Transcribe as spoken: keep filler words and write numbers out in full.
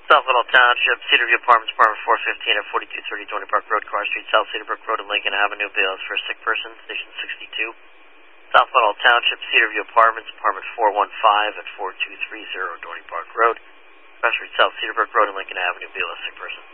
South Little Township, Cedarview Apartments, Apartment four fifteen at forty-two thirty Dorney Park Road, Carr Street, South Cedarbrook Road, and Lincoln Avenue. B L S for a sick person, Station sixty-two. South Little Township, Cedarview Apartments, Apartment four one five at four two three zero Dorney Park Road, Carr Street, South Cedarbrook Road, and Lincoln Avenue. B L S sick person.